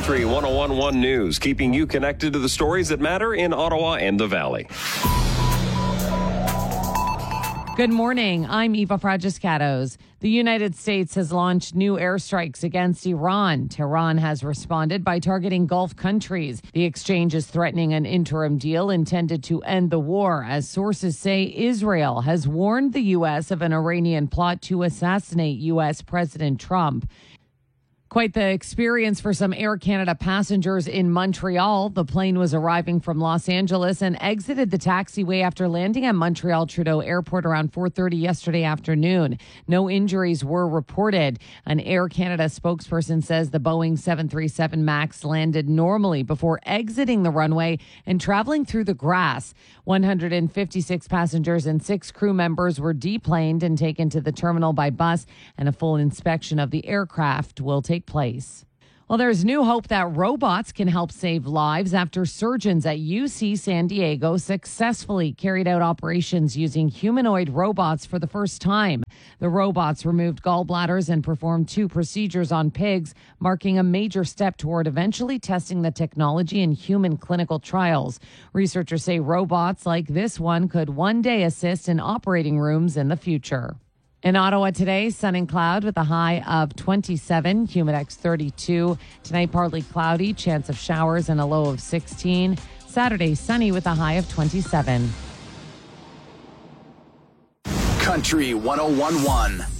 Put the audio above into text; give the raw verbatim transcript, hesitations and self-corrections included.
Country one oh one point one News, keeping you connected to the stories that matter in Ottawa and the Valley. Good morning. I'm Eva Fragiscatos. The United States has launched new airstrikes against Iran. Tehran has responded by targeting Gulf countries. The exchange is threatening an interim deal intended to end the war, as sources say Israel has warned the U S of an Iranian plot to assassinate U S President Trump. Quite the experience for some Air Canada passengers in Montreal. The plane was arriving from Los Angeles and exited the taxiway after landing at Montreal Trudeau Airport around four thirty yesterday afternoon. No injuries were reported. An Air Canada spokesperson says the Boeing seven thirty-seven MAX landed normally before exiting the runway and traveling through the grass. one hundred fifty-six passengers and six crew members were deplaned and taken to the terminal by bus, and a full inspection of the aircraft will take place. Well, there's new hope that robots can help save lives after surgeons at U C San Diego successfully carried out operations using humanoid robots for the first time. The robots removed gallbladders and performed two procedures on pigs, marking a major step toward eventually testing the technology in human clinical trials. Researchers say robots like this one could one day assist in operating rooms in the future. In Ottawa today, sun and cloud with a high of twenty-seven, Humidex thirty-two. Tonight, partly cloudy, chance of showers and a low of sixteen. Saturday, sunny with a high of twenty-seven. Country one oh one point one.